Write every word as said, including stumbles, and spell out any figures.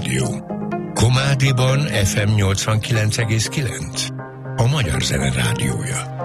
Rádió. Komádiban ef em nyolcvankilenc egész kilenc. A Magyar Zene Rádiója.